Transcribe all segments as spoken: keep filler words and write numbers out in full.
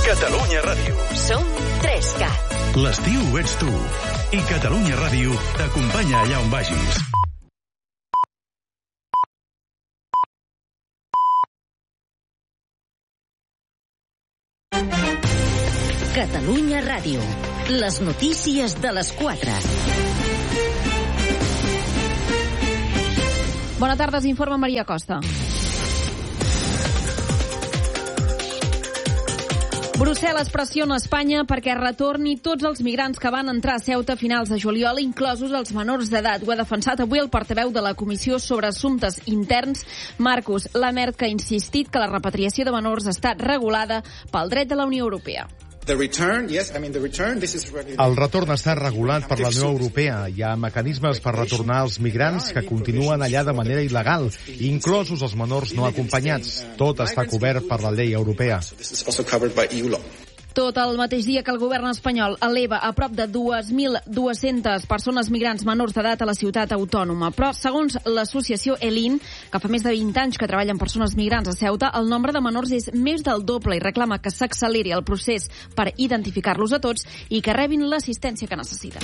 Catalunya Ràdio. Som tres cat. L'estiu ets tu. I Catalunya Ràdio t'acompanya allà on vagis. Catalunya Ràdio. Les notícies de les quatre. Bona tarda, us informa Maria Costa. Brussel·les pressiona Espanya perquè retorni tots els migrants que van entrar a Ceuta a finals de juliol, inclosos els menors d'edat. Ho ha defensat avui el portaveu de la Comissió sobre Assumptes Interns, Marcus Lamert, que ha insistit que la repatriació de menors està regulada pel dret de la Unió Europea. El retorn està regulat per la Unió Europea. Hi ha mecanismes per retornar els migrants que continuen allà de manera il·legal, inclosos els menors no acompanyats. Tot està cobert per la llei europea. Tot el mateix dia que el govern espanyol eleva a prop de dos mil dues-centes persones migrants menors d'edat a la ciutat autònoma. Però, segons l'associació ELIN, que fa més de vint anys que treballa amb persones migrants a Ceuta, el nombre de menors és més del doble i reclama que s'acceleri el procés per identificar-los a tots i que rebin l'assistència que necessiten.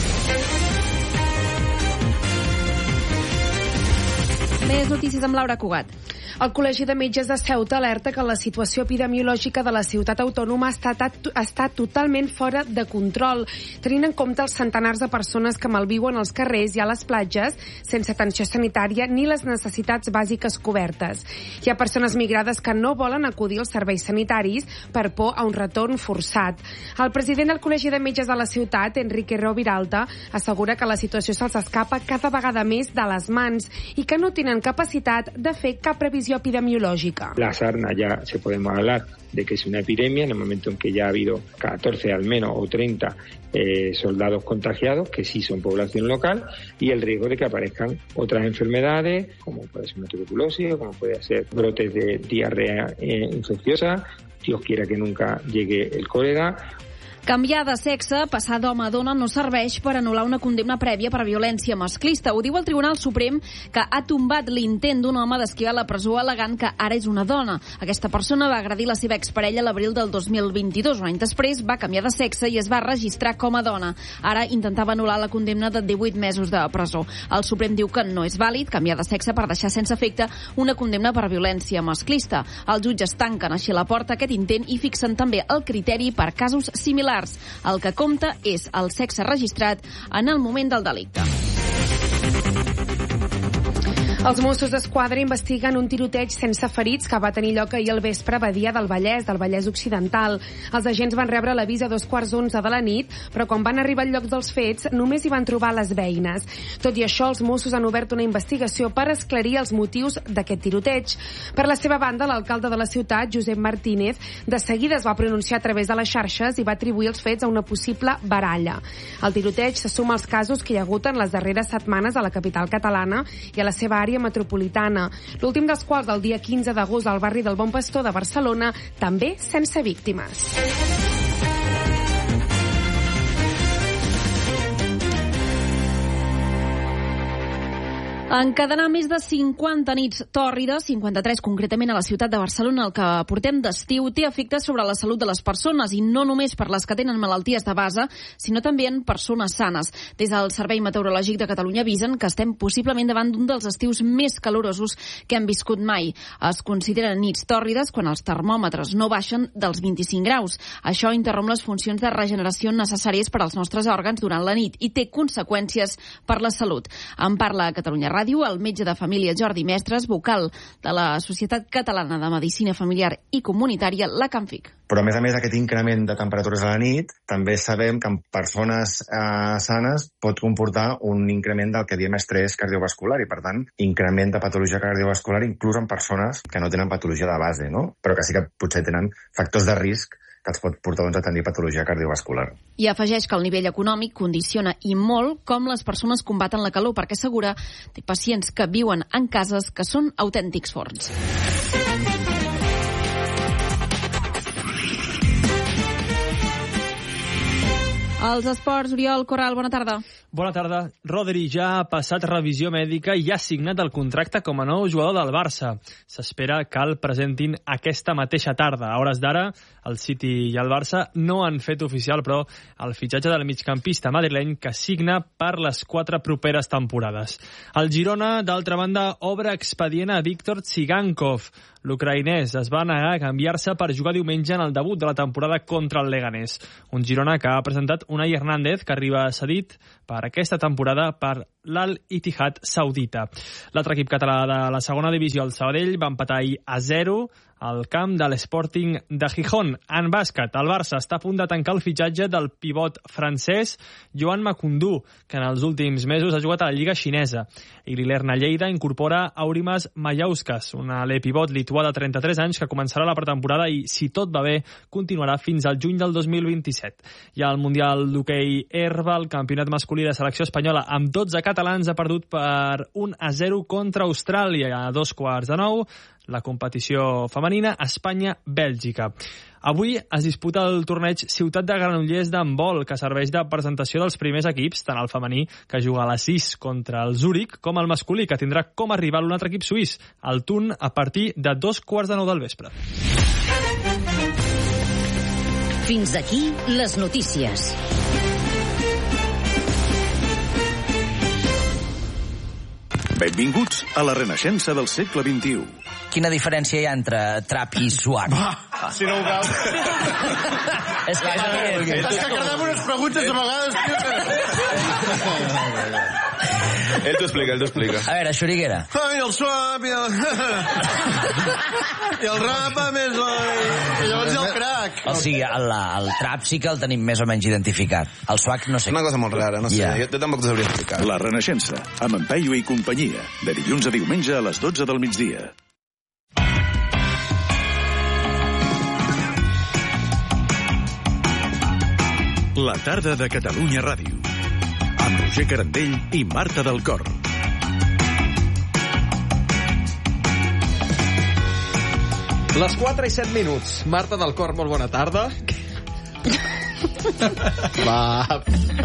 Més notícies amb Laura Cugat. El Col·legi de Metges de Ceuta alerta que la situació epidemiològica de la ciutat autònoma està, està totalment fora de control, tenint en compte els centenars de persones que malviuen als carrers i a les platges sense atenció sanitària ni les necessitats bàsiques cobertes. Hi ha persones migrades que no volen acudir als serveis sanitaris per por a un retorn forçat. El president del Col·legi de Metges de la ciutat, Enrique Roviralta, assegura que la situació se'ls escapa cada vegada més de les mans i que no tenen capacitat de fer cap previsió epidemiológica. La sarna ya se podemos hablar de que es una epidemia en el momento en que ya ha habido catorce al menos o treinta eh, soldados contagiados que sí son población local y el riesgo de que aparezcan otras enfermedades como puede ser una tuberculosis o como puede ser brotes de diarrea eh, infecciosa, Dios quiera que nunca llegue el cólera. Canviar de sexe, passar d'home a dona, no serveix per anul·lar una condemna prèvia per violència masclista. Ho diu el Tribunal Suprem, que ha tombat l'intent d'un home d'esquivar la presó al·legant que ara és una dona. Aquesta persona va agredir la seva exparella l'abril del dos mil vint-i-dos. Un any després va canviar de sexe i es va registrar com a dona. Ara intentava anul·lar la condemna de divuit mesos de presó. El Suprem diu que no és vàlid canviar de sexe per deixar sense efecte una condemna per violència masclista. Els jutges tanquen així la porta a aquest intent i fixen també el criteri per casos similars. El que compta és el sexe registrat en el moment del delicte. Els Mossos d'Esquadra investiguen un tiroteig sense ferits que va tenir lloc ahir al vespre a Badia del Vallès, del Vallès Occidental. Els agents van rebre l'avís a dos quarts onze de la nit, però quan van arribar al lloc dels fets només hi van trobar les veïnes. Tot i això, els Mossos han obert una investigació per esclarir els motius d'aquest tiroteig. Per la seva banda, l'alcalde de la ciutat, Josep Martínez, de seguida es va pronunciar a través de les xarxes i va atribuir els fets a una possible baralla. El tiroteig se suma als casos que hi ha hagut en les darreres setmanes a la capital catalana i a la seva àrea metropolitana, l'últim dels quals el dia quinze d'agost al barri del Bon Pastor de Barcelona, també sense víctimes. Encadenar més de cinquanta nits tòrrides, cinquanta-tres concretament a la ciutat de Barcelona, el que portem d'estiu, té efectes sobre la salut de les persones, i no només per les que tenen malalties de base, sinó també en persones sanes. Des del Servei Meteorològic de Catalunya avisen que estem possiblement davant d'un dels estius més calorosos que hem viscut mai. Es consideren nits tòrrides quan els termòmetres no baixen dels vint-i-cinc graus. Això interromp les funcions de regeneració necessàries per als nostres òrgans durant la nit i té conseqüències per la salut. En parla a Catalunya Ràdio el metge de família Jordi Mestres, vocal de la Societat Catalana de Medicina Familiar i Comunitària, la CAMFIC. Però, a més a més, aquest increment de temperatures a la nit, també sabem que en persones eh, sanes pot comportar un increment del que diem estrès cardiovascular i, per tant, increment de patologia cardiovascular inclús en persones que no tenen patologia de base, no? Però que sí que potser tenen factors de risc que els pot portar doncs, a tenir patologia cardiovascular. I afegeix que el nivell econòmic condiciona i molt com les persones combaten la calor, perquè assegura té pacients que viuen en cases que són autèntics forns. Els esports, Oriol Corral, bona tarda. Bona tarda. Rodri ja ha passat revisió mèdica i ha signat el contracte com a nou jugador del Barça. S'espera que el presentin aquesta mateixa tarda. A hores d'ara, el City i el Barça no han fet oficial, però, el fitxatge del migcampista madrileny que signa per les quatre properes temporades. El Girona, d'altra banda, obre expedient a Víctor Tsigankov. L'ucraïnès es va negar a canviar-se per jugar diumenge en el debut de la temporada contra el Leganés. Un Girona que ha presentat Unai Hernández, que arriba cedit per aquesta temporada per l'Al-Ittihad saudita. L'altre equip català de la segona divisió, el Sabadell, va empatar ahir a zero al camp de l'Sporting de Gijón. En bàsquet, el Barça està a punt de tancar el fitxatge del pivot francès Joan Macundú, que en els últims mesos ha jugat a la Lliga xinesa. I l'Ilerna Lleida incorpora Aurimas Majauskas, un alè pivot lituà de trenta-tres anys que començarà la pretemporada i, si tot va bé, continuarà fins al juny del dos mil vint-i-set. I al Mundial d'Hoquei Herba, el campionat masculí de selecció espanyola amb dotze catalans ha perdut per un a zero contra Austràlia a dos quarts de nou. La competició femenina Espanya-Bèlgica. Avui es disputa el torneig Ciutat de Granollers d'handbol, que serveix de presentació dels primers equips, tant el femení, que juga a les sis contra el Zúrich, com el masculí, que tindrà com a rival un altre equip suís, el Thun, a partir de dos quarts de nou del vespre. Fins aquí les notícies. Benvinguts a la renaixença del segle vint-i-u. Quina diferència hi ha entre trap i swag? Va, si no ho cal. És que és És que quedem unes preguntes a vegades, Ell t'ho explica, ell t'ho explica. A veure, Xuriguera. Ai, el swap i el... I el rap a més... I llavors hi ha el crack. O sigui, el, el trap sí que el tenim més o menys identificat. El swag no sé. Una cosa molt rara, no sé. Yeah. Jo, jo tampoc t'ho sabria explicar. La renaixença, amb en Peyu i companyia. De dilluns a diumenge a les dotze del migdia. La tarda de Catalunya Ràdio. Amb Roger Carandell i Marta del Cor. Les quatre i set minuts. Marta del Cor, molt bona tarda. Va.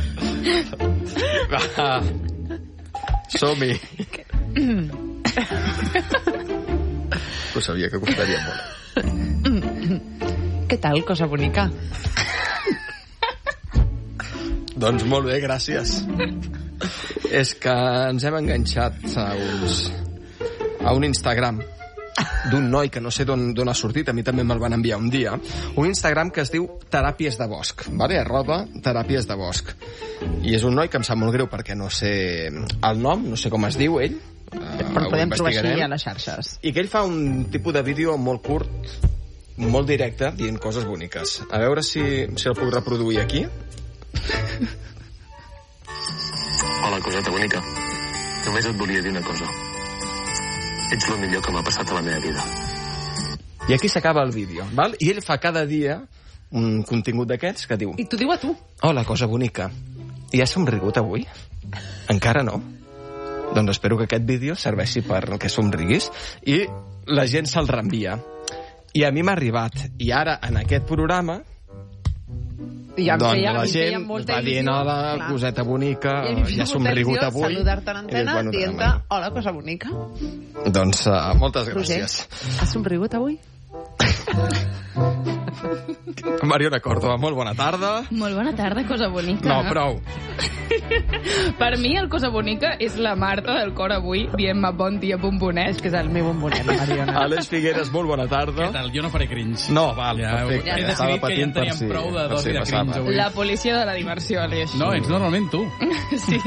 Va. Som-hi. Ho sabia que costaria molt. Què tal, cosa bonica? Doncs molt bé, gràcies. És que ens hem enganxat a uns... a un Instagram d'un noi que no sé d'on ha sortit, a mi també me'l van enviar un dia, un Instagram que es diu Teràpies de Bosc, vale? Arroba Teràpies de Bosc. I és un noi que em sap molt greu perquè no sé el nom, no sé com es diu ell. Però podem trobar així a les xarxes. I que ell fa un tipus de vídeo molt curt, molt directe, dient coses boniques. A veure si, si el puc reproduir aquí. Hola, coseta bonica. Només et volia dir una cosa. Ets el millor que m'ha passat a la meva vida. I aquí s'acaba el vídeo, val? I ell fa cada dia un contingut d'aquests que diu... I t'ho diu a tu. Hola, cosa bonica. I has somrigut avui? Encara no? Doncs espero que aquest vídeo serveixi per que somriguis. I la gent se'l reenvia. I a mi m'ha arribat. I ara, en aquest programa... Ja doncs feia, la gent va dient, hola, clar, coseta bonica, ja ha somrigut avui. Saludar-te a l'antena, bueno, dient-te, hola, cosa bonica. Doncs uh, moltes gràcies. Roger, has somrigut avui? Mariona Córdoba, molt bona tarda. Molt bona tarda, cosa bonica. No, prou. Per mi el cosa bonica és la Marta del Cor avui dient-me bon dia, bombonet. És que és el meu bombonet, la Mariona. Àlex Figueres, molt bona tarda. Què tal? Jo no faré cringe. No, val, ja, perfecte. He decidit que ja en teníem si, prou de dosi de cringe avui. La policia de la diversió, Àlex. No, ets normalment tu. Sí.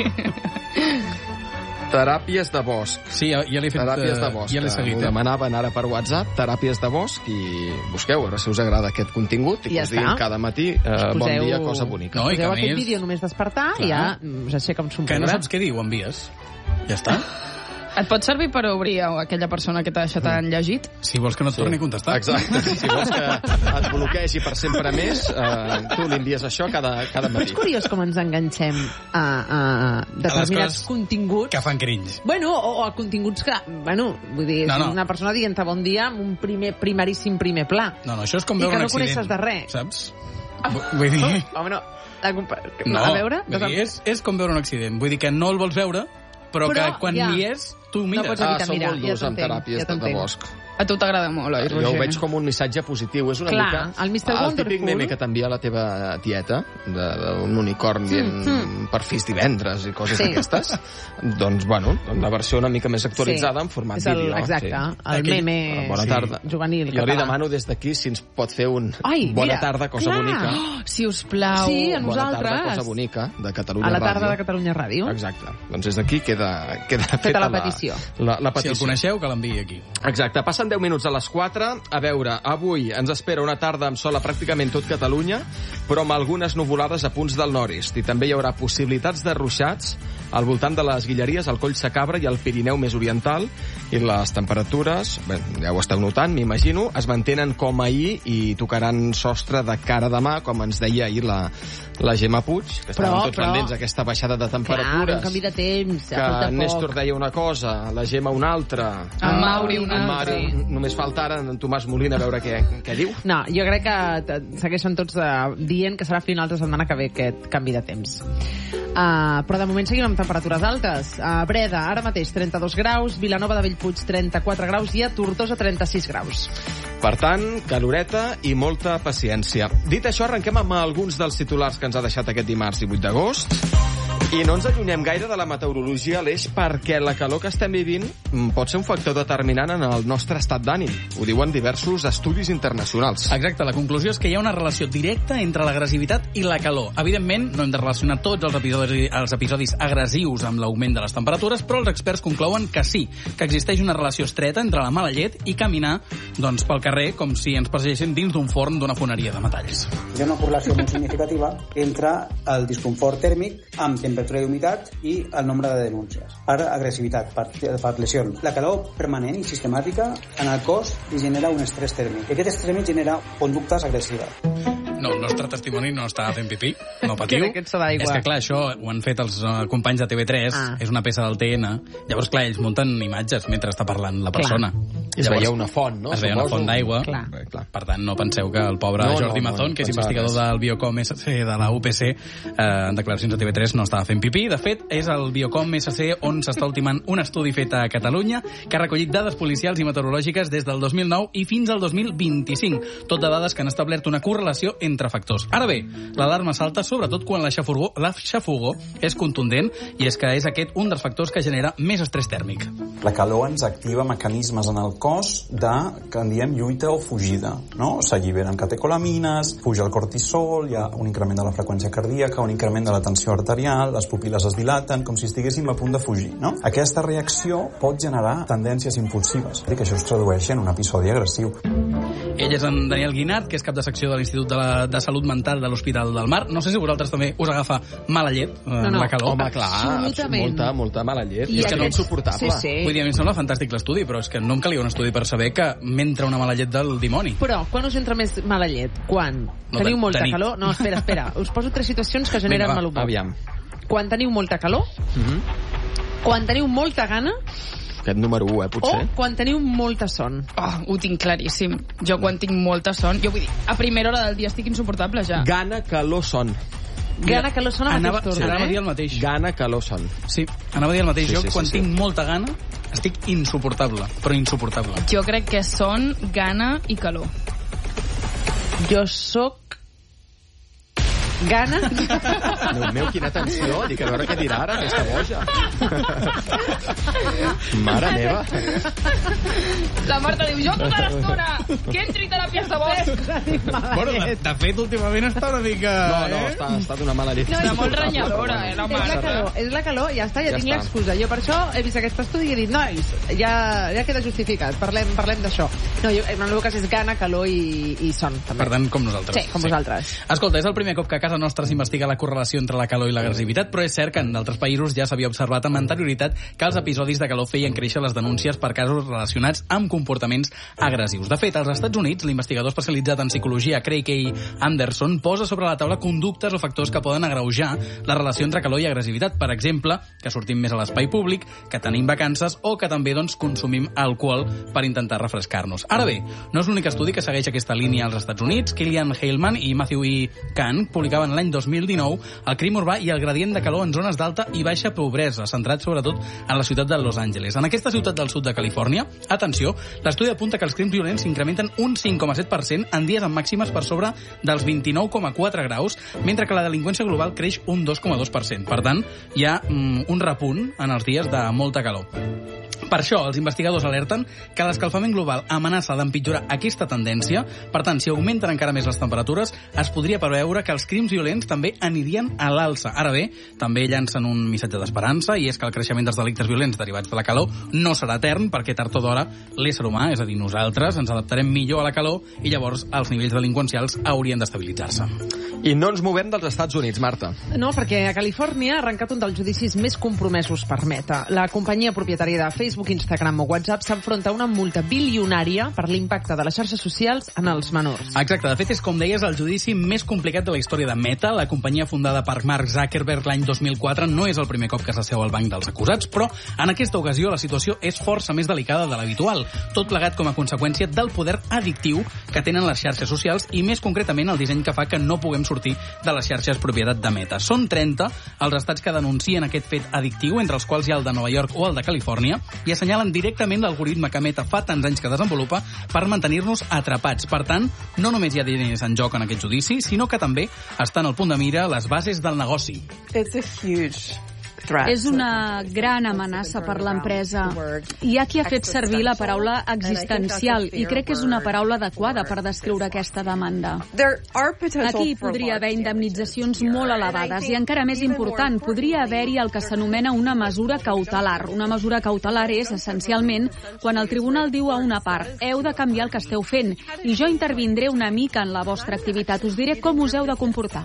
Teràpies de Bosc. Sí, ja, ja l'he fet. Teràpies de Bosc. Ja l'he seguit. Ho demanaven ara per WhatsApp, Teràpies de Bosc, i busqueu, a veure si us agrada aquest contingut, i ja que us diguin cada matí eh, poseu... bon dia, cosa bonica. No, poseu aquest més... vídeo només despertar i ja us aixeca un somriure. Que no saps què diu, envies. Ja està. Et pot servir per obrir a aquella persona que t'ha deixat mm. enllegit? Si vols que no et torni a contestar. Exacte. Si vols que et bloquegi per sempre més, eh, tu li envies això cada, cada matí. És curiós com ens enganxem a, a determinats a continguts. Que fan cringe. Bueno, o, o a continguts que, bueno, vull dir, no, no. una persona dient-te bon dia amb un primer, primeríssim primer pla. No, no, això és com veure un accident. I que no coneixes de res. Saps? Vull dir... Home, no. La compa... No, a veure... vull dir, és, és com veure un accident. Vull dir que no el vols veure, però, però que quan ja. hi és, tu mires. No pots evitar ah, mirar. Som molt durs amb teràpies ja de bosc. A tu t'agrada molt, oi, Roger? Jo ho veig com un missatge positiu. És una Clar, mica... el mister El Wonderful... típic meme que t'envia la teva tieta, d'un unicorn dient mm, mm. per fis divendres i coses sí. d'aquestes. Doncs, bueno, la versió una mica més actualitzada sí. en format és el, vídeo. Exacte, sí. el meme Bona tarda. Sí. juvenil jo català. li demano des d'aquí si ens pot fer un Ai, Bona mira, tarda, cosa clar. bonica. Oh, si us plau. Sí, a nosaltres. Bona tarda, cosa bonica, de Catalunya Ràdio. A la tarda Ràdio. de Catalunya Ràdio. Exacte. Doncs des d'aquí queda, queda feta, feta la la petició. La, la petició. Si el coneixeu, que l'enviï aquí. Exacte. Passen deu minuts a les quatre. A veure, avui ens espera una tarda amb sol a pràcticament tot Catalunya, però amb algunes nuvolades a punts del nord-est. I també hi haurà possibilitats de ruixats al voltant de les Guilleries, al Coll Sacabra i al Pirineu més oriental. I les temperatures, bé, ja ho esteu notant, m'imagino, es mantenen com ahir i tocaran sostre de cara a demà, com ens deia ahir la, la Gemma Puig, que estaven tots però... pendents d'aquesta baixada de temperatures. Clar, un canvi de temps, que en Néstor deia una cosa, la Gemma una altra. En Mauri una altra. Mauri, només falta ara en Tomàs Molina a veure què, què diu. No, jo crec que segueixen tots uh, dient que serà final de setmana que ve aquest canvi de temps. Uh, però de moment seguim amb temperatures altes. A Breda, ara mateix, trenta-dos graus, Vilanova de Bellpuig, trenta-quatre graus i a Tortosa, trenta-sis graus. Per tant, caloreta i molta paciència. Dit això, arrenquem amb alguns dels titulars que ens ha deixat aquest dimarts divuit d'agost. I no ens allunyem gaire de la meteorologia a l'eix perquè la calor que estem vivint pot ser un factor determinant en el nostre estat d'ànim. Ho diuen diversos estudis internacionals. Exacte, la conclusió és que hi ha una relació directa entre l'agressivitat i la calor. Evidentment, no hem de relacionar tots els episodis, els episodis agressius amb l'augment de les temperatures, però els experts conclouen que sí, que existeix una relació estreta entre la mala llet i caminar doncs, pel carrer com si ens passegessin dins d'un forn d'una foneria de metalls. Hi ha una correlació molt significativa entre el disconfort tèrmic amb temperatura i humitat i el nombre de denúncies per agressivitat, per, per lesions. La calor permanent i sistemàtica en el cos li genera un estrès tèrmic. I aquest estrès tèrmic genera conductes agressives. No, el nostre testimoni no està fent pipí, no patiu. És que clar, això ho han fet els uh, companys de T V tres, ah. és una peça del T N. Llavors, clar, ells munten imatges mentre està parlant la persona. Es veia una font, no? Es veia una font d'aigua. Clar. Per tant, no penseu que el pobre no, Jordi no, Mazón, no, que és investigador res. del Biocom S C de la U P C, eh, en declaracions a T V tres no estava fent pipí. De fet, és el Biocom S C on s'està ultimant un estudi fet a Catalunya que ha recollit dades policials i meteorològiques des del dos mil nou i fins al dos mil vint-i-cinc. Tot de dades que han establert una correlació entre factors. Ara bé, l'alarma salta sobretot quan la xafogó, la xafogó és contundent i és que és aquest un dels factors que genera més estrès tèrmic. La calor ens activa mecanismes en el cos de, que en diem, lluita o fugida, no? S'alliberen catecolamines, puja el cortisol, hi ha un increment de la freqüència cardíaca, un increment de la tensió arterial, les pupil·les es dilaten, com si estiguéssim a punt de fugir, no? Aquesta reacció pot generar tendències impulsives, i que això es tradueix en un episodi agressiu. Ell és en Daniel Guinart, que és cap de secció de l'Institut de, la, de Salut Mental de l'Hospital del Mar. No sé si vosaltres també us agafa mala llet, eh, no, no. la calor. Home, clar, molta, molta mala llet. I és que no és insuportable. Sí, sí. Vull dir, a mi em sembla fantàstic l'estudi, però és que no em calia un estudi per saber que m'entra una mala llet del dimoni. Però, quan us entra més mala llet? Quan? No, teniu de, molta de calor? No, espera, espera. Us poso tres situacions que generen Vinga, va, mal humor. Aviam. Quan teniu molta calor? Uh -huh. Quan teniu molta gana? Aquest número u, eh, potser. O quan teniu molta son? Oh, ho tinc claríssim. Jo quan tinc molta son... Jo vull dir, a primera hora del dia estic insuportable ja. Gana, calor, son. Gana, calor, son a anava, mateix torn, anava eh? a dir el mateix. Gana, calor, son. Sí, anava a dir el mateix. Sí, jo, sí, sí, quan sí. tinc molta gana, estic insuportable, però insuportable. Jo crec que son, gana i calor. Jo sóc... Gana? Déu meu, quina tensió. Dic, a veure què dirà ara, aquesta boja. Mare meva. La Marta diu, jo tota l'estona, que entri teràpies de bosc. Bueno, de, de fet, últimament està una mica... No, no, eh? està, està d'una mala llet. No, és molt renyadora, eh, la És la Marta. calor, és la calor, ja està, ja, Ja tinc està. l'excusa. Jo per això he vist aquest estudi i he dit, nois, ja, ja queda justificat, parlem, parlem d'això. No, jo, en el meu cas és gana, calor i, i son, també. Per tant, com nosaltres. Sí, com vosaltres. Escolta, és el primer cop que a casa casa nostra s'investiga la correlació entre la calor i l'agressivitat, però és cert que en d'altres països ja s'havia observat amb anterioritat que els episodis de calor feien créixer les denúncies per casos relacionats amb comportaments agressius. De fet, als Estats Units, l'investigador especialitzat en psicologia Craig A. Anderson posa sobre la taula conductes o factors que poden agreujar la relació entre calor i agressivitat. Per exemple, que sortim més a l'espai públic, que tenim vacances o que també doncs, consumim alcohol per intentar refrescar-nos. Ara bé, no és l'únic estudi que segueix aquesta línia als Estats Units. Killian Heilman i Matthew E. Kahn publicaven l'any dos mil dinou el crim urbà i el gradient de calor en zones d'alta i baixa pobresa, centrat sobretot en la ciutat de Los Angeles. En aquesta ciutat del sud de Califòrnia, atenció, l'estudi apunta que els crims violents s'incrementen un cinc coma set per cent en dies amb màximes per sobre dels vint-i-nou coma quatre graus, mentre que la delinqüència global creix un dos coma dos per cent. Per tant, hi ha mm, un repunt en els dies de molta calor. Per això, els investigadors alerten que l'escalfament global amenaça d'empitjorar aquesta tendència. Per tant, si augmenten encara més les temperatures, es podria preveure que els crims violents també anirien a l'alça. Ara bé, també llancen un missatge d'esperança, i és que el creixement dels delictes violents derivats de la calor no serà etern, perquè tard o d'hora l'ésser humà, és a dir, nosaltres, ens adaptarem millor a la calor i llavors els nivells delinqüencials haurien d'estabilitzar-se. I no ens movem dels Estats Units, Marta. No, perquè a Califòrnia ha arrencat un dels judicis més compromesos per Meta. La companyia propietària de Facebook, Instagram o WhatsApp s'enfronta a una multa bilionària per l'impacte de les xarxes socials en els menors. Exacte, de fet és, com deies, el judici més complicat de la història de Meta. La companyia fundada per Mark Zuckerberg l'any dos mil quatre no és el primer cop que s'asseu al banc dels acusats, però en aquesta ocasió la situació és força més delicada de l'habitual, tot plegat com a conseqüència del poder addictiu que tenen les xarxes socials i més concretament el disseny que fa que no puguem sortir de les xarxes propietat de Meta. Són trenta els estats que denuncien aquest fet addictiu, entre els quals hi ha el de Nova York o el de Califòrnia, i assenyalen directament l'algoritme que Meta fa tants anys que desenvolupa per mantenir-nos atrapats. Per tant, no només hi ha diners en joc en aquest judici, sinó que també estan al punt de mira les bases del negoci. It's a huge És una gran amenaça per l'empresa. Hi ha qui ha fet servir la paraula existencial i crec que és una paraula adequada per descriure aquesta demanda. Aquí podria haver indemnitzacions molt elevades i encara més important, podria haver-hi el que s'anomena una mesura cautelar. Una mesura cautelar és, essencialment, quan el tribunal diu a una part heu de canviar el que esteu fent i jo intervindré una mica en la vostra activitat, us diré com us heu de comportar.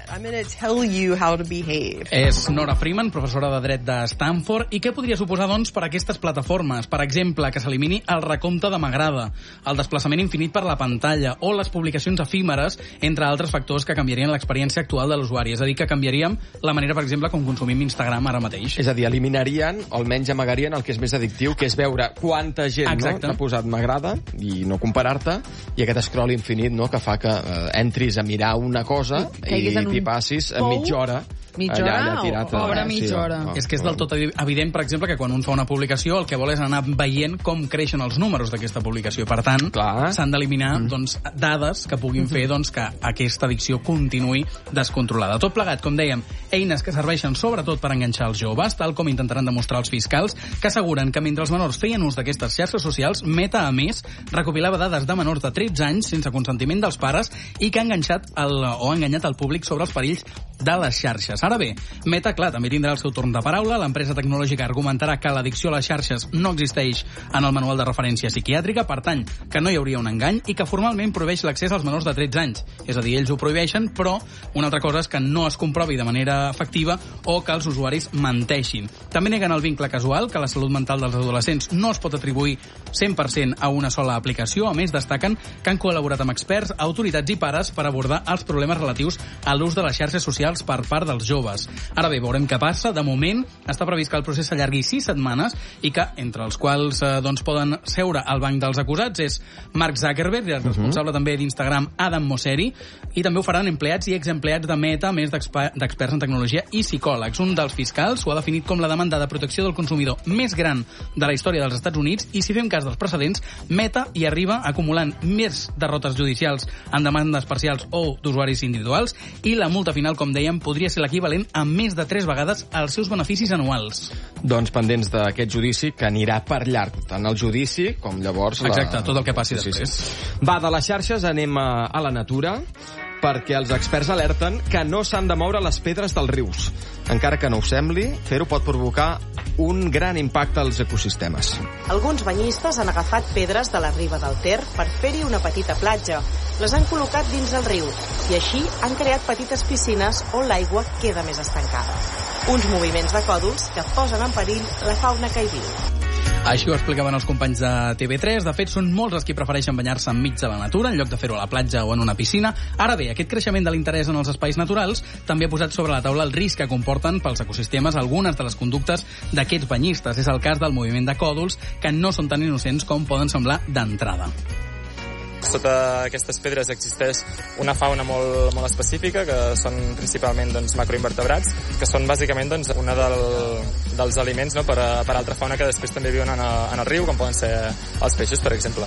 És Nora Freeman, professora de dret de Stanford. I què podria suposar, doncs, per a aquestes plataformes? Per exemple, que s'elimini el recompte de m'agrada, el desplaçament infinit per la pantalla o les publicacions efímeres, entre altres factors que canviarien l'experiència actual de l'usuari. És a dir, que canviaríem la manera, per exemple, com consumim Instagram ara mateix. És a dir, eliminarien, o almenys amagarien el que és més addictiu, que és veure quanta gent no, t'ha posat m'agrada i no comparar-te, i aquest scroll infinit no, que fa que eh, entris a mirar una cosa i, i t'hi passis a mitja hora. Mitja hora allà, allà tirat, o, o hora, mitja hora? Sí, no, és que és del tot evident, per exemple, que quan un fa una publicació el que vol és anar veient com creixen els números d'aquesta publicació. Per tant, s'han d'eliminar mm. doncs, dades que puguin fer doncs, que aquesta addicció continuï descontrolada. Tot plegat, com dèiem, eines que serveixen sobretot per enganxar els joves, tal com intentaran demostrar els fiscals, que asseguren que mentre els menors feien ús d'aquestes xarxes socials, Meta, a més, recopilava dades de menors de tretze anys sense consentiment dels pares i que ha enganxat el, o ha enganyat el públic sobre els perills de les xarxes. Ara bé, Meta, clar, també tindrà el seu torn de paraula. L'empresa tecnològica argumentarà que l'addicció a les xarxes no existeix en el manual de referència psiquiàtrica, per tant, que no hi hauria un engany i que formalment prohibeix l'accés als menors de tretze anys. És a dir, ells ho prohibeixen, però una altra cosa és que no es comprovi de manera efectiva o que els usuaris menteixin. També neguen el vincle casual, que la salut mental dels adolescents no es pot atribuir cent per cent a una sola aplicació. A més, destaquen que han col·laborat amb experts, autoritats i pares per abordar els problemes relatius a l'ús de les xarxes socials per part dels joves. Ara bé, veurem què passa. De moment, està previst que el procés s'allargui sis setmanes i que, entre els quals eh, doncs, poden seure al banc dels acusats, és Mark Zuckerberg, i el responsable uh -huh. també d'Instagram, Adam Mosseri, i també ho faran empleats i exempleats de Meta, més d'experts en tecnologia i psicòlegs. Un dels fiscals ho ha definit com la demanda de protecció del consumidor més gran de la història dels Estats Units, i si fem cas dels precedents, Meta hi arriba acumulant més derrotes judicials en demandes parcials o d'usuaris individuals, i la multa final, com dèiem, podria ser l'equivalent a més de tres vegades els seus beneficis anuals. Doncs pendents d'aquest judici, que anirà per llarg, tant el judici com llavors... Exacte, la... tot el que passi sí, després. Sí, sí. Va, de les xarxes anem a, a la natura. perquè els experts alerten que no s'han de moure les pedres dels rius. Encara que no ho sembli, fer-ho pot provocar un gran impacte als ecosistemes. Alguns banyistes han agafat pedres de la riba del Ter per fer-hi una petita platja. Les han col·locat dins el riu i així han creat petites piscines on l'aigua queda més estancada. Uns moviments de còdols que posen en perill la fauna que hi viu. Així ho explicaven els companys de T V tres. De fet, són molts els qui prefereixen banyar-se enmig de la natura en lloc de fer-ho a la platja o en una piscina. Ara bé, aquest creixement de l'interès en els espais naturals també ha posat sobre la taula el risc que comporten pels ecosistemes algunes de les conductes d'aquests banyistes. És el cas del moviment de còdols, que no són tan innocents com poden semblar d'entrada. Sota aquestes pedres existeix una fauna molt, molt específica, que són principalment doncs, macroinvertebrats, que són bàsicament doncs, una del, dels aliments, no, per, a, per altra fauna que després també viuen en, a, en el riu, com poden ser els peixos, per exemple.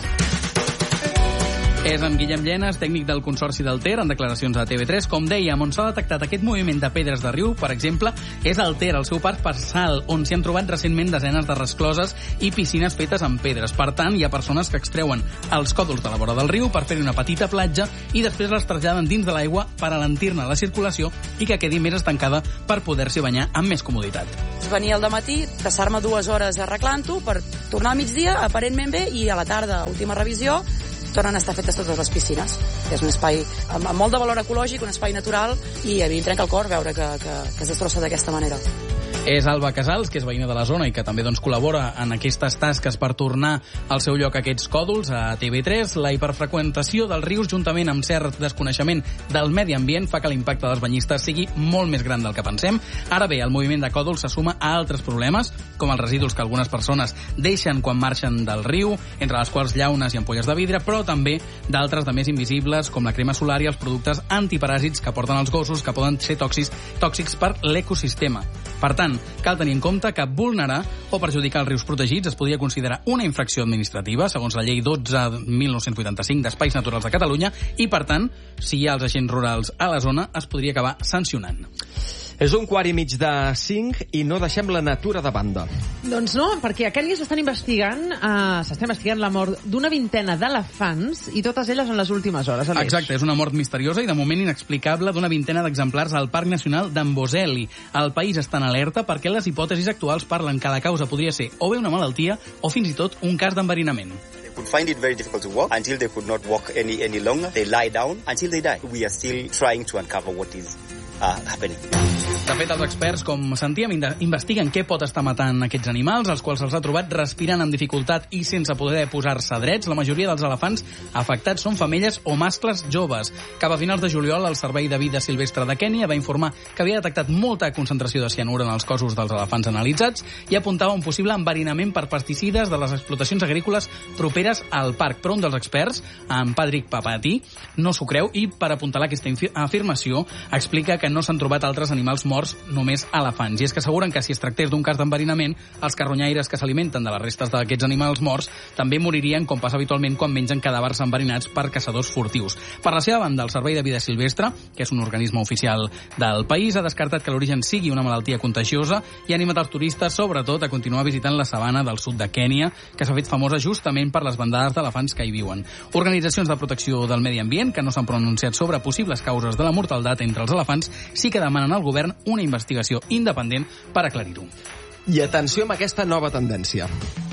És en Guillem Llenes, tècnic del Consorci del Ter, en declaracions a T V tres. Com dèiem, on s'ha detectat aquest moviment de pedres de riu, per exemple, és al Ter, al seu parc Parsal, on s'hi han trobat recentment desenes de rescloses i piscines fetes amb pedres. Per tant, hi ha persones que extreuen els còdols de la vora del riu per fer-hi una petita platja i després les traslladen dins de l'aigua per alentir-ne la circulació i que quedi més estancada per poder-s'hi banyar amb més comoditat. Venir al dematí, passar-me dues hores arreglant-ho per tornar al migdia, aparentment bé, i a la tarda, última revisió, tornen a estar fetes totes les piscines. És un espai amb, amb molt de valor ecològic, un espai natural, i a mi em trenca el cor veure que, que, que es destrossa d'aquesta manera. És Alba Casals, que és veïna de la zona i que també doncs, col·labora en aquestes tasques per tornar al seu lloc aquests còdols a T V tres. La hiperfreqüentació dels rius, juntament amb cert desconeixement del medi ambient, fa que l'impacte dels banyistes sigui molt més gran del que pensem. Ara bé, el moviment de còdols se suma a altres problemes, com els residus que algunes persones deixen quan marxen del riu, entre les quals llaunes i ampolles de vidre, però també d'altres de més invisibles, com la crema solar i els productes antiparàsits que porten els gossos, que poden ser tòxics, tòxics per l'ecosistema. Per tant, cal tenir en compte que vulnerar o perjudicar els rius protegits es podria considerar una infracció administrativa, segons la llei dotze mil nou-cents vuitanta-cinc d'Espais Naturals de Catalunya, i, per tant, si hi ha els agents rurals a la zona, es podria acabar sancionant. És un quart i mig de cinc i no deixem la natura de banda. Doncs no, perquè aquell dia s'estan investigant, uh, s'està investigant la mort d'una vintena d'elefants i totes elles en les últimes hores. Aleix. Exacte, és una mort misteriosa i de moment inexplicable d'una vintena d'exemplars al Parc Nacional d'Amboseli. El país està en alerta perquè les hipòtesis actuals parlen que la causa podria ser o bé una malaltia o fins i tot un cas d'enverinament. Could find it very difficult to walk until they could not walk any any longer. They lie down until they die. We are still trying to uncover what is uh, happening. De fet, els experts, com sentíem, investiguen què pot estar matant aquests animals, els quals se'ls ha trobat respirant amb dificultat i sense poder posar-se drets. La majoria dels elefants afectats són femelles o mascles joves. Cap a finals de juliol, el Servei de Vida Silvestre de Kènia va informar que havia detectat molta concentració de cianur en els cossos dels elefants analitzats i apuntava un possible enverinament per pesticides de les explotacions agrícoles properes al parc. Però un dels experts, en Patrick Papati, no s'ho creu i, per apuntalar aquesta afirmació, explica que no s'han trobat altres animals morts, només elefants. I és que asseguren que si es tractés d'un cas d'enverinament, els carronyaires que s'alimenten de les restes d'aquests animals morts també moririen, com passa habitualment quan mengen cadàvers enverinats per caçadors furtius. Per la seva banda, el Servei de Vida Silvestre, que és un organisme oficial del país, ha descartat que l'origen sigui una malaltia contagiosa i ha animat els turistes, sobretot, a continuar visitant la sabana del sud de Kènia, que s'ha fet famosa justament per les bandades d'elefants que hi viuen. Organitzacions de protecció del medi ambient, que no s'han pronunciat sobre possibles causes de la mortaldat entre els elefants, sí que demanen al govern una investigació independent per aclarir-ho. I atenció amb aquesta nova tendència.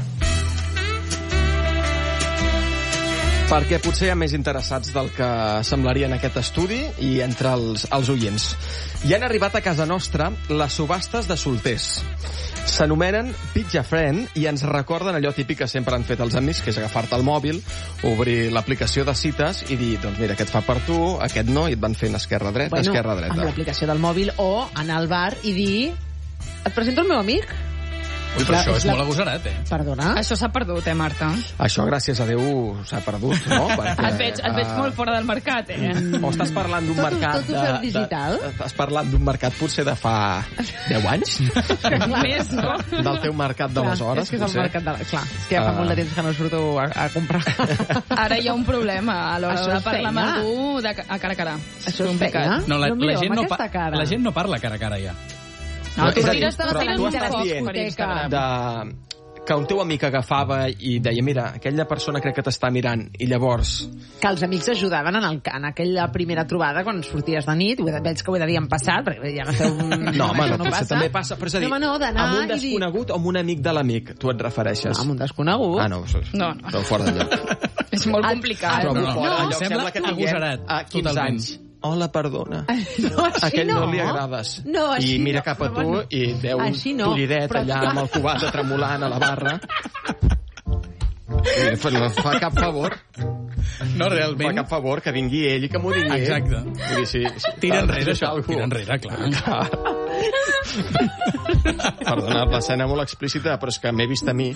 Perquè potser hi ha més interessats del que semblaria en aquest estudi i entre els, els oients. Hi han arribat a casa nostra les subhastes de solters. S'anomenen Pitch a Friend i ens recorden allò típic que sempre han fet els amics, que és agafar-te el mòbil, obrir l'aplicació de cites i dir, doncs mira, aquest fa per tu, aquest no, i et van fent esquerra-dreta, bueno, esquerra-dreta. Amb l'aplicació del mòbil o anar al bar i dir, et presento el meu amic? Ui, però això és molt agosarat, eh? Perdona? Això s'ha perdut, eh, Marta? Això, gràcies a Déu, s'ha perdut, no? Perquè, et, veig, et veig uh, molt fora del mercat, eh? O estàs parlant d'un mercat... Tot ho feu digital? De, estàs parlant d'un mercat potser de fa deu anys? Més, no? Del teu mercat d'aleshores, és que és el mercat de... Clar, és que ja fa uh... molt de temps que no surto a, a comprar. Ara hi ha un problema a l'hora de parlar amb algú de, a cara a cara. Això és feina? No, la, no, la, gent no pa la gent no parla cara a cara, ja. No, tu és a dir, estàs però tu estàs dient per de, que un teu amic agafava i deia, mira, aquella persona crec que t'està mirant, i llavors... Que els amics ajudaven en, el, en aquella primera trobada quan sorties de nit, veig que ho he de dir en passat, perquè ja no sé... Un... No, home, no, no potser també passa, però és a dir, no, no, amb un desconegut o amb un amic de l'amic, tu et refereixes? No, amb un desconegut. Ah, no, no, no. Però fora de lloc. És molt complicat. Trobo no, fora, no, allò, sembla que agosarat, a quinze totalment. anys. Hola, perdona. No, així Aquell no. no no li agrades. No, així I mira no, cap a tu no. i veu un no, tollidet però... allà amb el cubat tremolant a la barra. I no fa cap favor. No, realment. Fa cap favor que vingui ell i que m'ho digui. Exacte. Vull dir, sí, sí, tira enrere, això. Tira enrere, clar. clar. Perdona, l'escena molt explícita, però és que m'he vist a mi.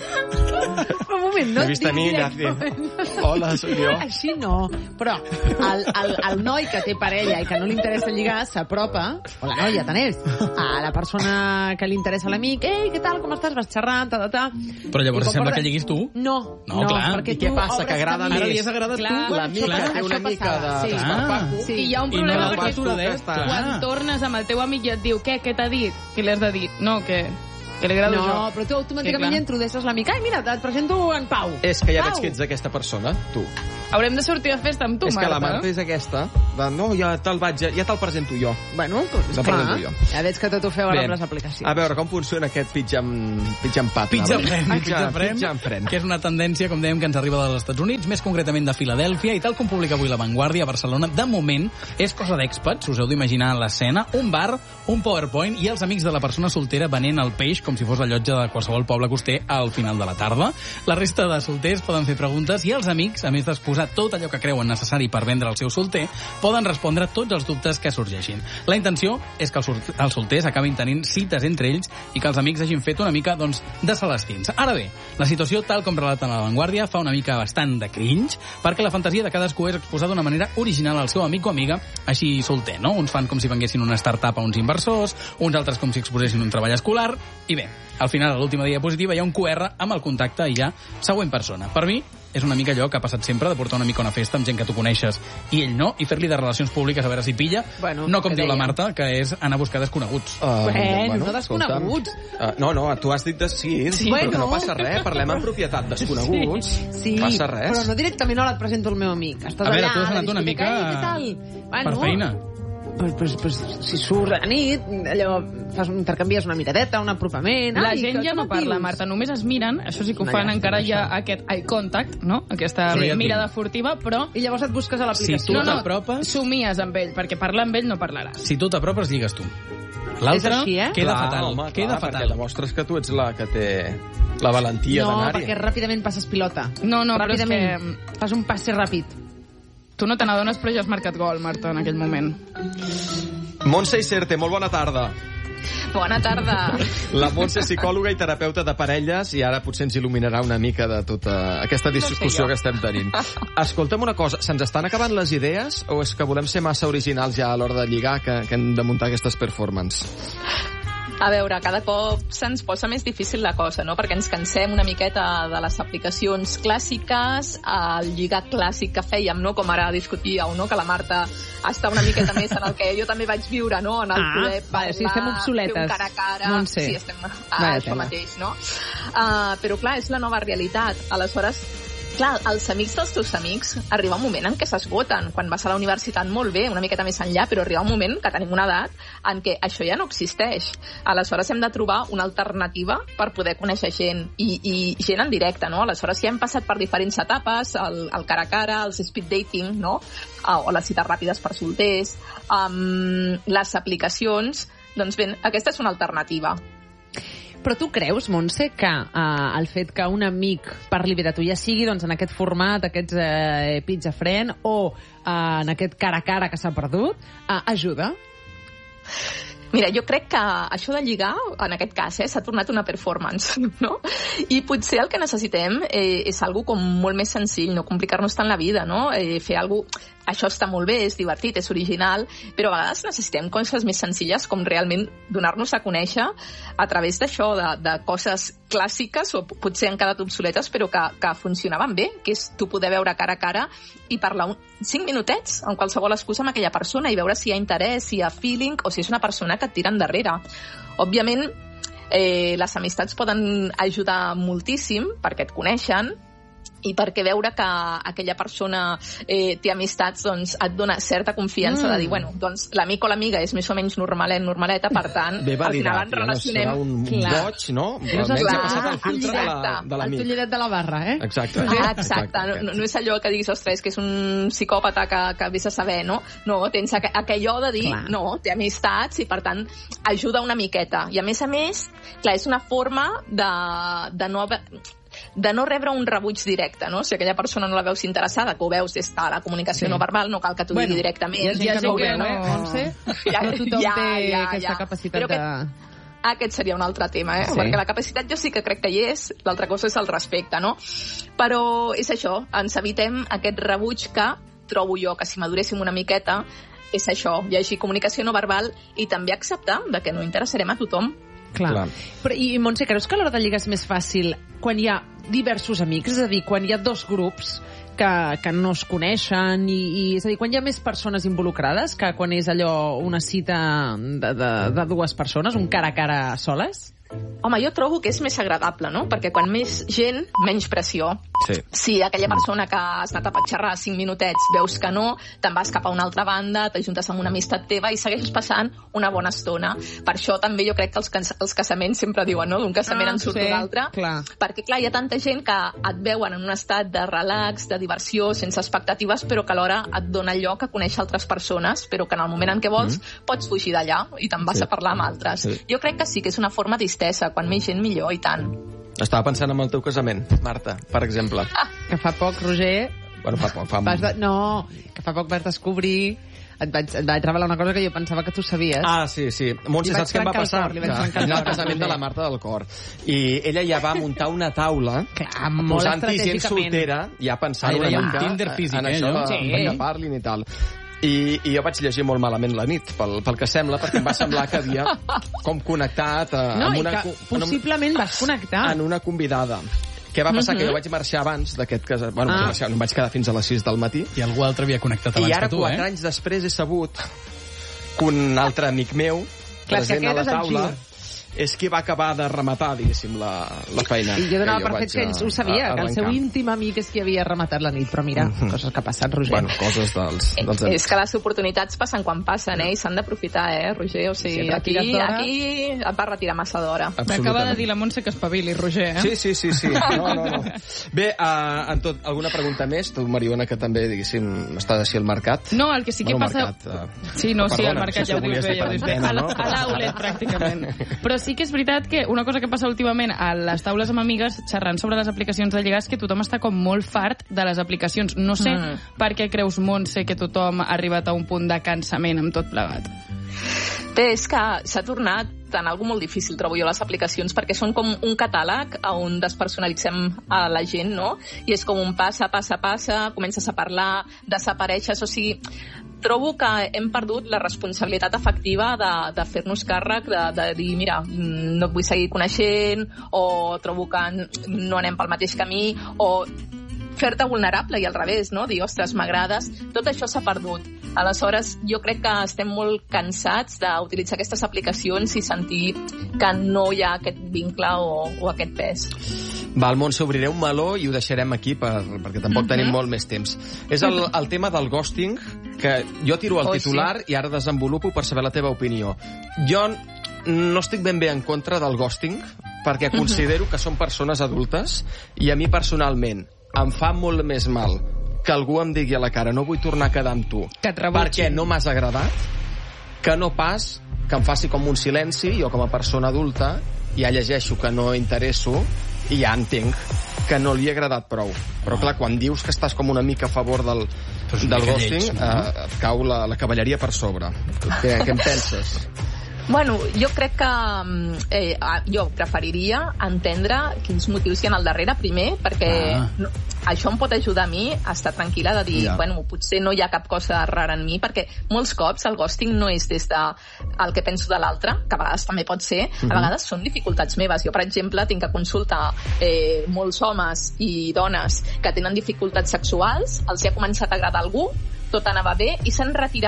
Un moment, no m'he vist a mi allà dient, hola, soc jo. Així no, però el, el, el noi que té parella i que no li interessa lligar s'apropa, o la noia, tant és, a la persona que li interessa a l'amic, ei, què tal, com estàs, vas xerrant, ta, ta, ta. Però llavors sembla que lliguis tu? No, no, no clar. perquè I què passa, que agrada més? Ara li has agradat tu? L'amic que té una mica de desparpaco. Sí. I hi ha un problema no perquè quan tornes amb el teu amic i et diu, què, què t'ha dit? Què li has de dir? No, que... que li agrado no, jo. No, però tu automàticament ja introdueixes l'amic. Ai, mira, et presento en Pau. És que ja Pau. veig que ets d'aquesta persona, tu. Haurem de sortir a festa amb tu, és Marta. És que la Marta és aquesta. De, no, ja te'l vaig, ja te'l presento jo. Bueno, doncs te'l presento jo. Ja veig que tot ho feu ara amb les aplicacions. A veure, com funciona aquest pitja en pat? Pitja en fren. Pitja en fren. Que és una tendència, com dèiem, que ens arriba dels Estats Units, més concretament de Filadèlfia, i tal com publica avui La Vanguardia a Barcelona, de moment és cosa d'expats, us heu d'imaginar l'escena, un bar, un PowerPoint i els amics de la persona soltera venent el peix com si fos la llotja de qualsevol poble coster al final de la tarda. La resta de solters poden fer preguntes i els amics, a més d'exposar tot allò que creuen necessari per vendre el seu solter, poden respondre tots els dubtes que sorgeixin. La intenció és que els solters acabin tenint cites entre ells i que els amics hagin fet una mica, doncs, de celestins. Ara bé, la situació, tal com relaten a La Vanguardia, fa una mica bastant de cringe, perquè la fantasia de cadascú és exposar d'una manera original al seu amic o amiga, així solter, no? Uns fan com si venguessin una startup a uns inversors, uns altres com si exposessin un treball escolar, i bé, al final, a l'última diapositiva, hi ha un Q R amb el contacte i ja següent persona. Per mi, és una mica allò que ha passat sempre de portar una mica a una festa amb gent que tu coneixes i ell no, i fer-li de relacions públiques a veure si pilla, bueno, no com diu la Marta, que és anar a buscar desconeguts. Uh, bueno, bueno, no desconeguts. Uh, no, no, tu has dit de sí, sí bueno. Però que no passa res, parlem en propietat, desconeguts. Sí, sí, passa res. Però no directament, hola, et presento el meu amic. Estàs a veure, allà, tu has anat una mica bueno, per feina. Pues, pues, pues, si surts a nit, allò, fas, intercanvies una miradeta, un apropament... La ai, gent ja no parla, dius? Marta, només es miren, això sí que ho no, fan, ja, encara hi ha aquest eye contact, no? Aquesta sí, mirada furtiva, però... I llavors et busques a l'aplicació. Si tu no, no, t'apropes... somies amb ell, perquè parlar amb ell no parlaràs. Si tu t'apropes, lligues tu. L'altre eh? queda clar, fatal. Home, queda clar, fatal. Perquè demostres que tu ets la que té la valentia no, d'anar-hi. No, perquè ràpidament passes pilota. No, no, ràpidament. però és que... Fas un passe ràpid. Tu no te n'adones, però ja has marcat gol, Marta, en aquell moment. Montse Iserte, molt bona tarda. Bona tarda. La Montse és psicòloga i terapeuta de parelles i ara potser ens il·luminarà una mica de tota aquesta discussió no sé que estem tenint. Escolta'm una cosa, se'ns estan acabant les idees o és que volem ser massa originals ja a l'hora de lligar que, que hem de muntar aquestes performances? A veure, cada cop se'ns posa més difícil la cosa, no? Perquè ens cansem una miqueta de les aplicacions clàssiques, el lligar clàssic que fèiem, no? Com ara discutíeu, no? Que la Marta està una miqueta més en el que jo també vaig viure, no? En el ah, poder parlar, si estem obsoletes. fer un cara a cara... No en sé. Sí, estem a això tema. mateix, no? Uh, però clar, és la nova realitat. Aleshores, clar, els amics dels teus amics arriba un moment en què s'esgoten. Quan vas a la universitat molt bé, una miqueta més enllà, però arriba un moment que tenim una edat en què això ja no existeix. Aleshores hem de trobar una alternativa per poder conèixer gent i, i gent en directe, no? Aleshores ja hem passat per diferents etapes, el, el cara a cara, els speed dating, no? Uh, o les cites ràpides per solters, um, les aplicacions, doncs bé, aquesta és una alternativa. Però tu creus, Montse, que eh, el fet que un amic parli bé de tu, ja sigui doncs, en aquest format, aquests eh, pizza friend, o eh, en aquest cara a cara que s'ha perdut, eh, ajuda? Mira, jo crec que això de lligar, en aquest cas, eh, s'ha tornat una performance, no? I potser el que necessitem eh, és algo com molt més senzill, no complicar-nos tant la vida, no? Eh, fer algo... Això està molt bé, és divertit, és original, però a vegades necessitem coses més senzilles com realment donar-nos a conèixer a través d'això, de, de coses clàssiques o potser han quedat obsoletes però que, que funcionaven bé, que és tu poder veure cara a cara i parlar un, cinc minutets amb qualsevol excusa amb aquella persona i veure si hi ha interès, si hi ha feeling o si és una persona que et tira endarrere. Òbviament, eh, les amistats poden ajudar moltíssim perquè et coneixen, i perquè veure que aquella persona eh, té amistats, doncs et dona certa confiança mm. de dir, bueno, doncs l'amic o l'amiga és més o menys normalet, normaleta, per tant, bé al final validat, ens relacionem... Ja no serà un goig, no? Almenys ha passat el filtre de la- de l'amic. El tullidet de la barra, eh? Exacte. Ah, exacte, no, no és allò que diguis, ostres, que és un psicòpata que, que vés a saber, no? No, tens aqu aquellò de dir, clar. No, té amistats i per tant ajuda una miqueta. I a més a més, clar, és una forma de, de no haver de no rebre un rebuig directe, no? Si aquella persona no la veus interessada, que ho veus des de la comunicació sí. no verbal, no cal que t'ho bueno, digui directament. Hi ha gent que no ho veu, eh? Montse? Ja, no tothom ja, té ja, aquesta ja. capacitat Però de... Aquest, aquest seria un altre tema, eh? Sí. Perquè la capacitat jo sí que crec que hi és, l'altra cosa és el respecte, no? Però és això, ens evitem aquest rebuig que trobo jo que si maduréssim una miqueta és això, llegir comunicació no verbal i també acceptar de que no interessarem a tothom. Clar. Clar. Però, I, Montse, creus que a l'hora de lligar és més fàcil quan hi ha diversos amics? És a dir, quan hi ha dos grups que, que no es coneixen, i, i, és a dir, quan hi ha més persones involucrades que quan és allò una cita de, de, de dues persones, un cara a cara soles? Home, jo trobo que és més agradable, no? Perquè quan més gent, menys pressió. Sí. Si aquella persona que has anat a patxarrar cinc minutets veus que no, te'n vas cap a una altra banda, t'ajuntes amb una amistat teva i segueixes passant una bona estona. Per això també jo crec que els, els casaments sempre diuen, no? D'un casament ah, en surt sí, un altre. Clar. Perquè, clar, hi ha tanta gent que et veuen en un estat de relax, de diversió, sense expectatives, però que alhora et dona lloc a conèixer altres persones, però que en el moment en què vols mm. pots fugir d'allà i te'n vas sí. a parlar amb altres. Sí. Jo crec que sí que és una forma distesa. Quan més gent, millor, i tant. Estava pensant en el teu casament, Marta, per exemple. Ah. Que fa poc, Roger... Bueno, fa poc, fa... Vas de... No, que fa poc vas descobrir... Et vaig, et vaig revelar una cosa que jo pensava que tu sabies. Ah, sí, sí. Montse, saps què em va passar? Cor, que era el casament de la Marta del Cor. I ella ja va muntar una taula, clar, molt posant-hi gent soltera, ja pensant ah, una ja mica un Tinder físic, en eh, això, sí. que parlin i tal. I, i jo vaig llegir molt malament la nit, pel, pel que sembla, perquè em va semblar que havia com connectat eh, no, amb una... No, i que possiblement vas connectar. En una convidada. Què va passar? Uh -huh. Que jo vaig marxar abans d'aquest casament. Bueno, ah. marxar, no em vaig quedar fins a les sis del matí. I algú altre havia connectat abans que tu, eh? I ara, quatre anys després, he sabut que un altre amic meu, clar, present a la taula, és qui va acabar de rematar, diguéssim, la, la feina. I jo donava per fet que ell ho sabia, que el seu íntim amic és qui havia rematat la nit, però mira, uh -huh. coses que passen, Roger. Bueno, coses dels, dels amics. És que les oportunitats passen quan passen, eh? I s'han d'aprofitar, eh, Roger? O sigui, sí, aquí, aquí et va retirar massa d'hora. M'acaba de dir la Montse que espavili, Roger, eh? Sí, sí, sí, sí. No, no, no. Bé, uh, en tot, alguna pregunta més? Tu, Mariona, que també, diguéssim, estàs així al mercat. No, el que sí que bueno, passa... Mercat, uh... Sí, no, Perdona, sí, al mercat ja ho dius bé, ja ho dius bé. A l'outlet, pràcticament. Però sí que és veritat que una cosa que passa últimament a les taules amb amigues, xerrant sobre les aplicacions de lligar, és que tothom està com molt fart de les aplicacions. No sé mm. per què creus, Montse, que tothom ha arribat a un punt de cansament amb tot plegat. Bé, és que s'ha tornat en algo molt difícil, trobo jo, les aplicacions, perquè són com un catàleg on despersonalitzem a la gent, no? I és com un passa, passa, passa, comences a parlar, desapareixes, o sigui... Trobo que hem perdut la responsabilitat efectiva de, de fer-nos càrrec, de, de dir, mira, no et vull seguir coneixent, o trobo que no anem pel mateix camí, o fer-te vulnerable i al revés, no? Dir, ostres, m'agrades. Tot això s'ha perdut. Aleshores, jo crec que estem molt cansats d'utilitzar aquestes aplicacions i sentir que no hi ha aquest vincle o, o aquest pes. Val, Montse, obriré un meló i ho deixarem aquí per, perquè tampoc uh-huh. tenim molt més temps. És el, el tema del ghosting, que jo tiro el oh, titular sí. i ara desenvolupo per saber la teva opinió. Jo no estic ben bé en contra del ghosting, perquè considero uh-huh. que són persones adultes i a mi personalment em fa molt més mal que algú em digui a la cara no vull tornar a quedar amb tu perquè no m'has agradat, que no pas que em faci com un silenci, jo com a persona adulta ja llegeixo que no interesso i ja entenc que no li ha agradat prou. Però clar, quan dius que estàs com una mica a favor del, del ghosting, eh, et cau la, la cavalleria per sobre. Què, què en penses? Bueno, jo crec que eh, jo preferiria entendre quins motius hi ha al darrere, primer, perquè ah. no, això em pot ajudar a mi a estar tranquil·la de dir, ja. bueno, potser no hi ha cap cosa rara en mi, perquè molts cops el ghosting no és des de el que penso de l'altre, que a vegades també pot ser, uh-huh. a vegades són dificultats meves. Jo, per exemple, tinc que consultar eh, molts homes i dones que tenen dificultats sexuals, els hi ha començat a agradar algú, tot anava bé, i s'han retirat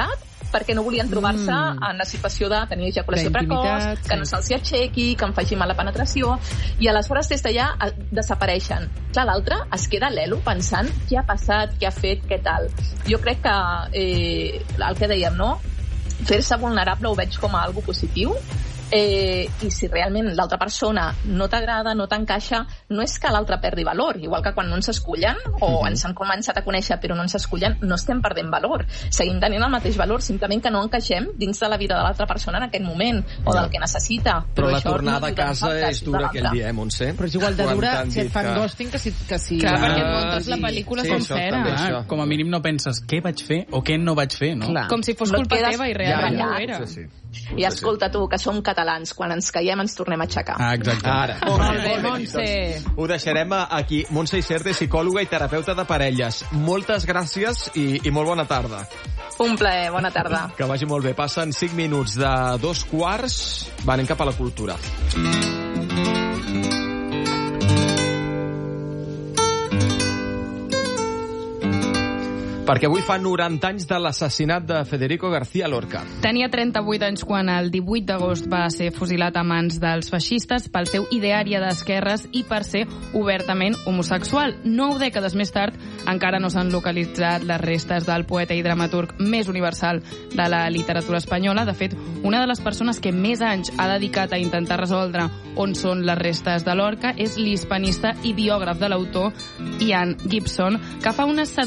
perquè no volien trobar-se mm. en la situació de tenir ejaculació precoç, que no se'ls aixequi, que em faci mala penetració, i aleshores des d'allà desapareixen. Clar, l'altre es queda l'elo pensant què ha passat, què ha fet, què tal. Jo crec que eh, el que dèiem, no? Fer-se vulnerable ho veig com a algo positiu, eh, i si realment l'altra persona no t'agrada, no t'encaixa, no és que l'altre perdi valor, igual que quan no ens escullen o mm-hmm. ens han començat a conèixer però no ens escullen, no estem perdent valor, seguim tenint el mateix valor, simplement que no encaixem dins de la vida de l'altra persona en aquest moment o del que necessita. Però, però la tornada no a casa és dura aquell dia, eh, Montse? Però és igual de dura si et fan que... ghosting que si... Que si... Clar, perquè et muntes sí. la pel·lícula sí, sencera. Ah, com a mínim no penses què vaig fer o què no vaig fer, no? Clar. Com si fos culpa quedes... teva i realment ja, ja. no era. Sí, sí. I escolta tu, que som catalans, quan ens caiem ens tornem a aixecar. Ah, exacte. Ara. Oh, molt bé, Montse. Ho deixarem aquí. Montse Isern, psicòloga i terapeuta de parelles. Moltes gràcies i, i molt bona tarda. Un plaer, bona tarda. Que vagi molt bé. Passen cinc minuts de dos quarts. Va, anem cap a la cultura. Perquè avui fa noranta anys de l'assassinat de Federico García Lorca. Tenia trenta-vuit anys quan el divuit d'agost va ser fusilat a mans dels feixistes pel seu ideari d'esquerres i per ser obertament homosexual. Nou dècades més tard encara no s'han localitzat les restes del poeta i dramaturg més universal de la literatura espanyola. De fet, una de les persones que més anys ha dedicat a intentar resoldre on són les restes de Lorca és l'hispanista i biògraf de l'autor Ian Gibson, que fa unes setmanes